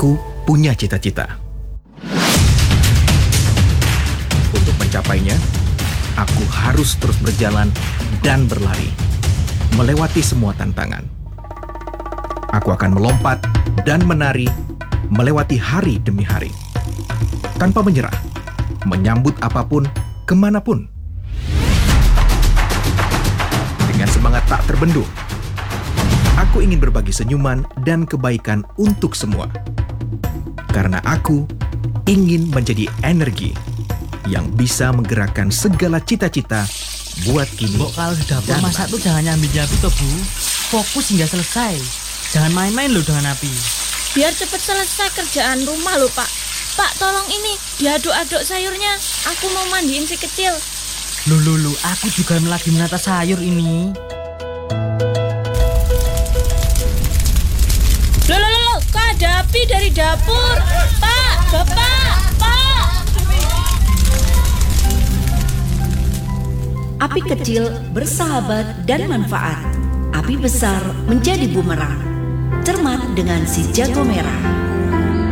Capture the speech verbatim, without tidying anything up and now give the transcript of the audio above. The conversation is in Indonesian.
Aku punya cita-cita. Untuk mencapainya, aku harus terus berjalan dan berlari, melewati semua tantangan. Aku akan melompat dan menari, melewati hari demi hari, tanpa menyerah, menyambut apapun, kemanapun. Dengan semangat tak terbendung, aku ingin berbagi senyuman dan kebaikan untuk semua. Karena aku ingin menjadi energi yang bisa menggerakkan segala cita-cita buat kini. Mbok kalau di dapur masak tuh jangan nyambi-nyambi tuh Bu. Fokus hingga selesai. Jangan main-main loh dengan api. Biar cepet selesai kerjaan rumah loh Pak. Pak tolong ini diaduk-aduk sayurnya. Aku mau mandiin si kecil. Loh loh loh, aku juga lagi menata sayur ini. Loh loh loh, kok ada api dari dapur? Pak, Bapak, Pak. Api kecil bersahabat dan manfaat. Api besar menjadi bumerang. Cermat dengan si jago merah.